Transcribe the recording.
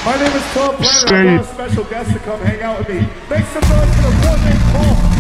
My name is Paul Planner. I got a special guest to come hang out with me. Make some noise for the boy named Paul.